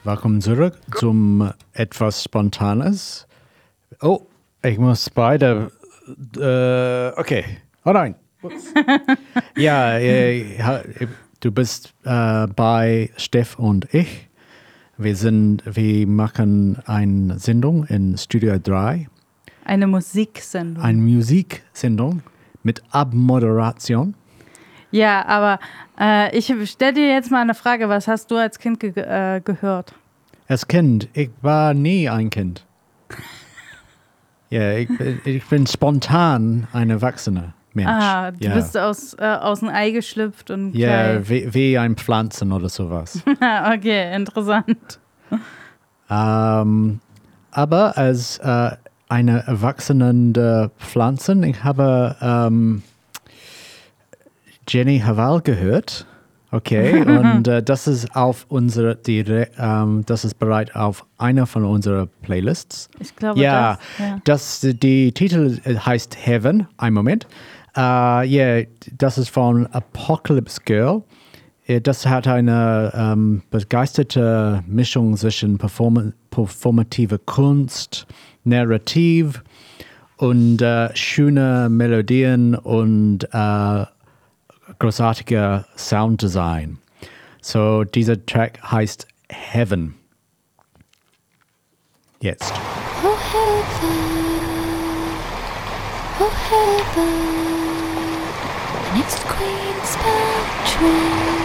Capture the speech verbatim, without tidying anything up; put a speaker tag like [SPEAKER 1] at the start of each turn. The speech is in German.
[SPEAKER 1] Willkommen zurück zum etwas Spontanes. Oh, ich muss beide. Äh, okay. Oh nein. ja, äh, du bist äh, bei Steff und ich. Wir sind, wir machen eine Sendung in Studio drei.
[SPEAKER 2] Eine Musiksendung.
[SPEAKER 1] Eine Musiksendung mit Abmoderation.
[SPEAKER 2] Ja, aber äh, ich stelle dir jetzt mal eine Frage. Was hast du als Kind ge äh, gehört?
[SPEAKER 1] Als Kind? Ich war nie ein Kind. ja, ich, ich bin spontan ein erwachsener Mensch.
[SPEAKER 2] Ah, du
[SPEAKER 1] ja.
[SPEAKER 2] bist aus, äh, aus dem Ei geschlüpft und
[SPEAKER 1] Ja, wie, wie ein Pflanzen oder sowas.
[SPEAKER 2] Okay, interessant.
[SPEAKER 1] ähm, aber als äh, eine erwachsene Pflanzen, ich habe ähm, Jenny Hval gehört. Okay, und äh, das ist auf unsere, die, ähm, das ist bereits auf einer von unseren Playlists.
[SPEAKER 2] Ich glaube,
[SPEAKER 1] ja,
[SPEAKER 2] das, ja.
[SPEAKER 1] Das, die Titel heißt Heaven. Ein Moment. Ja, uh, yeah, das ist von Apocalypse Girl. Das hat eine ähm, begeisterte Mischung zwischen Perform performativer Kunst, Narrativ und äh, schöne Melodien und äh, großartiger Sounddesign. So, dieser Track heißt Heaven. Jetzt.
[SPEAKER 3] Oh heaven, oh heaven, next Queen's Patrick.